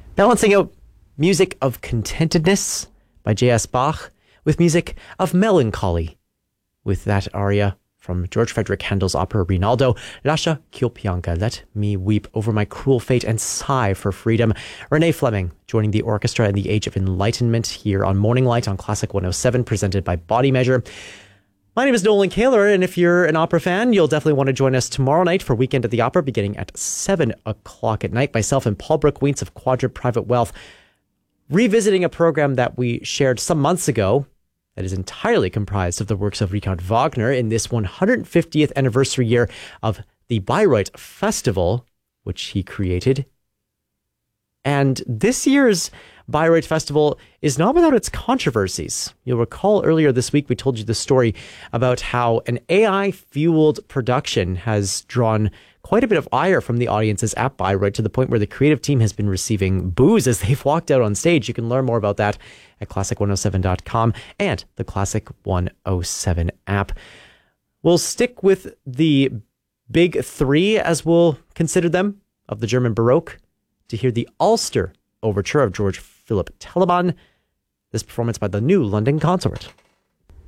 Balancing out music of contentedness by J.S. Bach with music of melancholy with that aria from George Frederick Handel's opera Rinaldo, Lascia ch'io pianga, let me weep over my cruel fate and sigh for freedom. Renee Fleming joining the orchestra in the Age of Enlightenment here on Morning Light on Classic 107, presented by Body Measure. My name is Nolan Kaler, and if you're an opera fan, you'll definitely want to join us tomorrow night for Weekend at the Opera, beginning at 7 o'clock at night. Myself and Paul Brooke-Wientz of Quadrant Private Wealth, revisiting a program that we shared some months ago that is entirely comprised of the works of Richard Wagner in this 150th anniversary year of the Bayreuth Festival, which he created. And this year's Bayreuth Festival is not without its controversies. You'll recall earlier this week we told you the story about how an AI-fueled production has drawn quite a bit of ire from the audiences at Bayreuth, to the point where the creative team has been receiving boos as they've walked out on stage. You can learn more about that at classic107.com and the Classic 107 app. We'll stick with the big three, as we'll consider them, of the German Baroque, to hear the Ulster Overture of George Philip Telemann, this performance by the New London Consort.